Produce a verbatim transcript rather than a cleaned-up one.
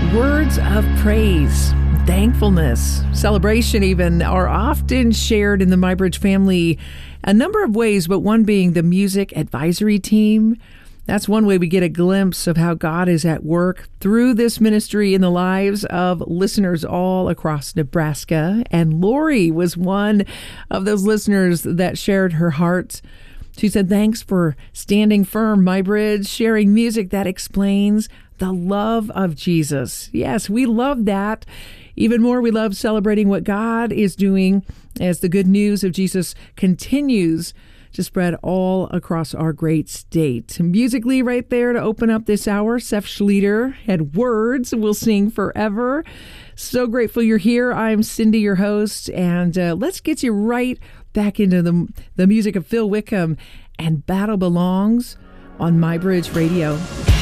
Words of praise, thankfulness, celebration even are often shared in the MyBridge family a number of ways, but one being the music advisory team. That's one way we get a glimpse of how God is at work through this ministry in the lives of listeners all across Nebraska. And Lori was one of those listeners that shared her heart. She said, "Thanks for standing firm, MyBridge, sharing music that explains the love of Jesus." Yes, we love that. Even more, we love celebrating what God is doing as the good news of Jesus continues to spread all across our great state. Musically right there to open up this hour, Seth Schlueter had Words We'll Sing Forever. So grateful you're here. I'm Cindy, your host, and uh, let's get you right back into the, the music of Phil Wickham and Battle Belongs on MyBridge Radio.